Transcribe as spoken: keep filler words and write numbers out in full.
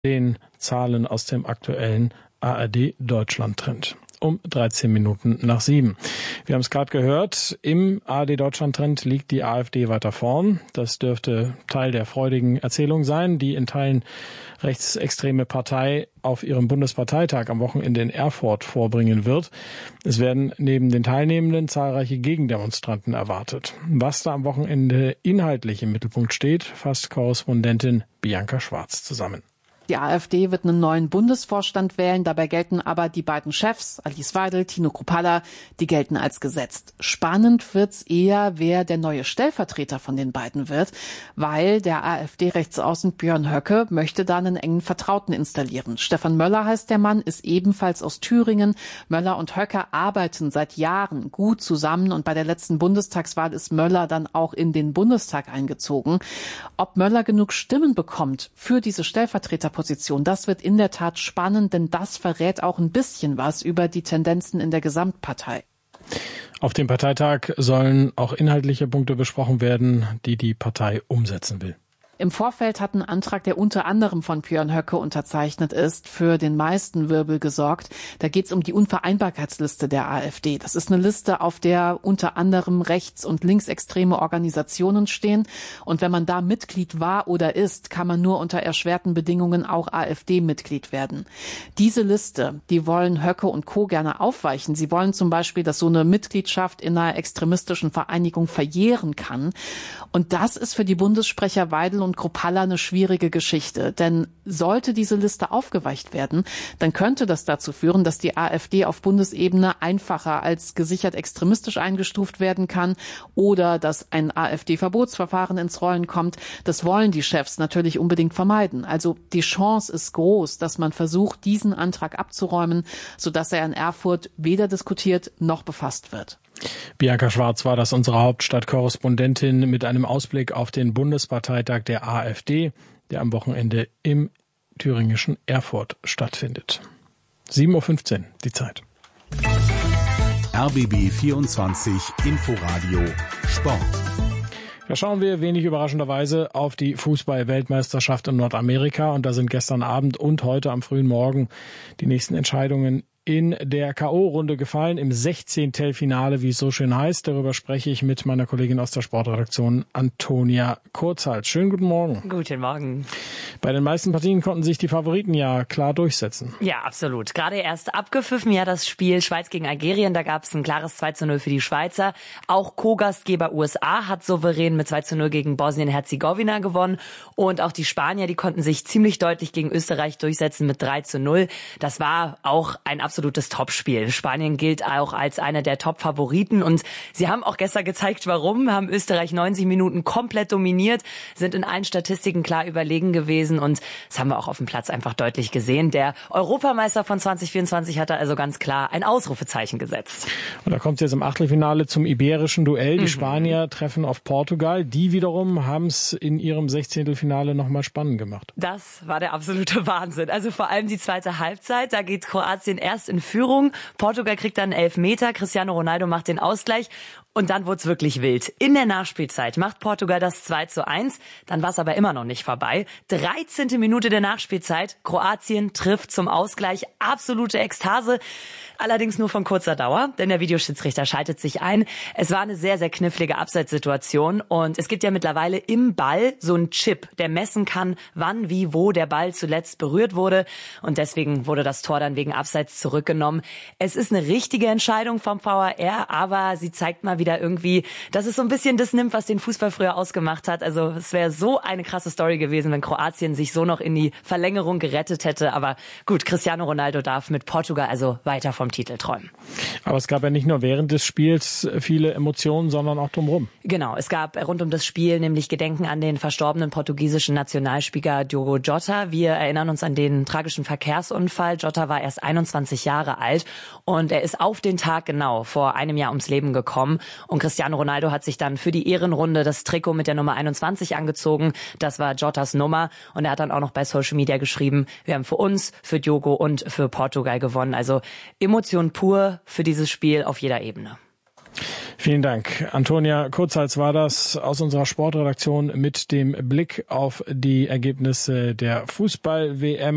den Zahlen aus dem aktuellen A R D Deutschland-Trend. Um dreizehn Minuten nach sieben. Wir haben es gerade gehört, im A R D Deutschland-Trend liegt die AfD weiter vorn. Das dürfte Teil der freudigen Erzählung sein, die in Teilen rechtsextreme Partei auf ihrem Bundesparteitag am Wochenende in Erfurt vorbringen wird. Es werden neben den Teilnehmenden zahlreiche Gegendemonstranten erwartet. Was da am Wochenende inhaltlich im Mittelpunkt steht, fasst Korrespondentin Bianca Schwarz zusammen. Die AfD wird einen neuen Bundesvorstand wählen. Dabei gelten aber die beiden Chefs, Alice Weidel, Tino Kruppalla, die gelten als gesetzt. Spannend wird's eher, wer der neue Stellvertreter von den beiden wird, weil der AfD-Rechtsaußen Björn Höcke möchte da einen engen Vertrauten installieren. Stefan Möller heißt der Mann, ist ebenfalls aus Thüringen. Möller und Höcke arbeiten seit Jahren gut zusammen und bei der letzten Bundestagswahl ist Möller dann auch in den Bundestag eingezogen. Ob Möller genug Stimmen bekommt für diese Stellvertreterposition, das wird in der Tat spannend, denn das verrät auch ein bisschen was über die Tendenzen in der Gesamtpartei. Auf dem Parteitag sollen auch inhaltliche Punkte besprochen werden, die die Partei umsetzen will. Im Vorfeld hat ein Antrag, der unter anderem von Björn Höcke unterzeichnet ist, für den meisten Wirbel gesorgt. Da geht es um die Unvereinbarkeitsliste der AfD. Das ist eine Liste, auf der unter anderem rechts- und linksextreme Organisationen stehen. Und wenn man da Mitglied war oder ist, kann man nur unter erschwerten Bedingungen auch AfD-Mitglied werden. Diese Liste, die wollen Höcke und Co. gerne aufweichen. Sie wollen zum Beispiel, dass so eine Mitgliedschaft in einer extremistischen Vereinigung verjähren kann. Und das ist für die Bundessprecher Weidel und und Kruppalla eine schwierige Geschichte. Denn sollte diese Liste aufgeweicht werden, dann könnte das dazu führen, dass die AfD auf Bundesebene einfacher als gesichert extremistisch eingestuft werden kann oder dass ein AfD-Verbotsverfahren ins Rollen kommt. Das wollen die Chefs natürlich unbedingt vermeiden. Also die Chance ist groß, dass man versucht, diesen Antrag abzuräumen, sodass er in Erfurt weder diskutiert noch befasst wird. Bianca Schwarz war das, unsere Hauptstadtkorrespondentin, mit einem Ausblick auf den Bundesparteitag der AfD, der am Wochenende im thüringischen Erfurt stattfindet. sieben Uhr fünfzehn, die Zeit. R B B vierundzwanzig Inforadio Sport. Da schauen wir wenig überraschenderweise auf die Fußball-Weltmeisterschaft in Nordamerika. Und da sind gestern Abend und heute am frühen Morgen die nächsten Entscheidungen in der K O-Runde gefallen, im Sechzehntelfinale, wie es so schön heißt. Darüber spreche ich mit meiner Kollegin aus der Sportredaktion, Antonia Kurzhals. Schönen guten Morgen. Guten Morgen. Bei den meisten Partien konnten sich die Favoriten ja klar durchsetzen. Ja, absolut. Gerade erst abgepfiffen ja das Spiel Schweiz gegen Algerien. Da gab es ein klares zwei zu null für die Schweizer. Auch Co-Gastgeber U S A hat souverän mit zwei zu null gegen Bosnien-Herzegowina gewonnen. Und auch die Spanier, die konnten sich ziemlich deutlich gegen Österreich durchsetzen mit drei zu null. Das war auch ein absolutes Topspiel. Spanien gilt auch als einer der Top-Favoriten und sie haben auch gestern gezeigt, warum, haben Österreich neunzig Minuten komplett dominiert, sind in allen Statistiken klar überlegen gewesen und das haben wir auch auf dem Platz einfach deutlich gesehen. Der Europameister von zwanzig vierundzwanzig hat da also ganz klar ein Ausrufezeichen gesetzt. Und da kommt es jetzt im Achtelfinale zum iberischen Duell. Die mhm. Spanier treffen auf Portugal. Die wiederum haben es in ihrem Sechzehntelfinale nochmal spannend gemacht. Das war der absolute Wahnsinn. Also vor allem die zweite Halbzeit. Da geht Kroatien erst in Führung. Portugal kriegt dann einen Elfmeter. Cristiano Ronaldo macht den Ausgleich. Und dann wurde es wirklich wild. In der Nachspielzeit macht Portugal das zwei zu eins. Dann war es aber immer noch nicht vorbei. dreizehnte Minute der Nachspielzeit. Kroatien trifft zum Ausgleich. Absolute Ekstase. Allerdings nur von kurzer Dauer, denn der Videoschiedsrichter schaltet sich ein. Es war eine sehr, sehr knifflige Abseitssituation. Und es gibt ja mittlerweile im Ball so einen Chip, der messen kann, wann, wie, wo der Ball zuletzt berührt wurde. Und deswegen wurde das Tor dann wegen Abseits zurückgenommen. Es ist eine richtige Entscheidung vom V A R, aber sie zeigt mal wieder irgendwie, dass es so ein bisschen das nimmt, was den Fußball früher ausgemacht hat. Also es wäre so eine krasse Story gewesen, wenn Kroatien sich so noch in die Verlängerung gerettet hätte. Aber gut, Cristiano Ronaldo darf mit Portugal also weiter vom Titel träumen. Aber es gab ja nicht nur während des Spiels viele Emotionen, sondern auch drumherum. Genau, es gab rund um das Spiel nämlich Gedenken an den verstorbenen portugiesischen Nationalspieler Diogo Jota. Wir erinnern uns an den tragischen Verkehrsunfall. Jota war erst einundzwanzig Jahre alt und er ist auf den Tag genau vor einem Jahr ums Leben gekommen. Und Cristiano Ronaldo hat sich dann für die Ehrenrunde das Trikot mit der Nummer einundzwanzig angezogen. Das war Jotas Nummer. Und er hat dann auch noch bei Social Media geschrieben, wir haben für uns, für Diogo und für Portugal gewonnen. Also Emotion pur für dieses Spiel auf jeder Ebene. Vielen Dank. Antonia Kurzhals war das aus unserer Sportredaktion mit dem Blick auf die Ergebnisse der Fußball-W M.